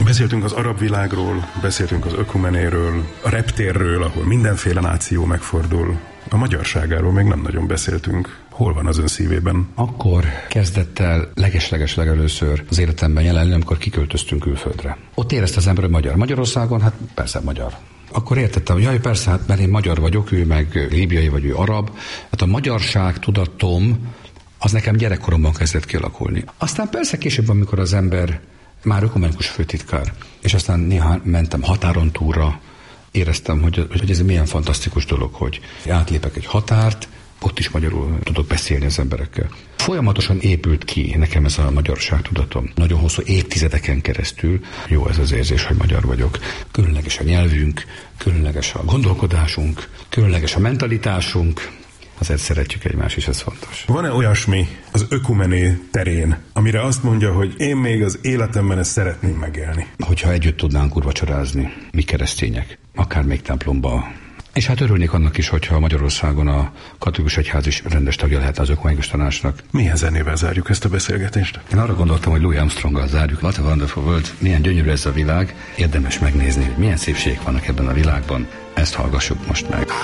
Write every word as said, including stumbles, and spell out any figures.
Beszéltünk az arab világról, beszéltünk az ökumenéről, a reptérről, ahol mindenféle náció megfordul. A magyarságáról még nem nagyon beszéltünk. Hol van az ön szívében? Akkor kezdett el leges-leges legelőször az életemben jelenni, amikor kiköltöztünk külföldre. Ott érezte az ember, hogy magyar. Magyarországon, hát persze magyar. Akkor értettem, hogy jaj, persze, hát mert én magyar vagyok, ő meg líbiai vagy ő arab. Hát a magyarság tudatom az nekem gyerekkoromban kezdett kialakulni. Aztán persze később, amikor az ember már ökumenikus főtitkár, és aztán néha mentem határon túlra, éreztem, hogy, hogy ez milyen fantasztikus dolog, hogy átlépek egy határt, ott is magyarul tudok beszélni az emberekkel. Folyamatosan épült ki nekem ez a magyarságtudatom. Nagyon hosszú évtizedeken keresztül jó ez az érzés, hogy magyar vagyok. Különleges a nyelvünk, különleges a gondolkodásunk, különleges a mentalitásunk. Azért szeretjük egymást, és ez fontos. Van-e olyasmi az ökumené terén, amire azt mondja, hogy én még az életemben ezt szeretném megélni? Hogyha együtt tudnánk urvacsorázni, mi keresztények, akár még templomba. És hát örülnék annak is, hogyha Magyarországon a katolikus egyház is rendes tagja lehetne az ökumenikus tanácsnak. Milyen zenével zárjuk ezt a beszélgetést? Én arra gondoltam, hogy Louis Armstronggal zárjuk. What a wonderful world. Milyen gyönyörű ez a világ. Érdemes megnézni, hogy milyen szépségek vannak ebben a világban. Ezt hallgassuk most meg.